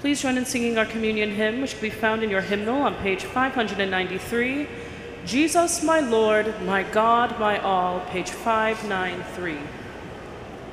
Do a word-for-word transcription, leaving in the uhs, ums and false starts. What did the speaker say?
Please join in singing our communion hymn, which can be found in your hymnal on page five hundred ninety-three, Jesus, my Lord, my God, my all, page five ninety-three.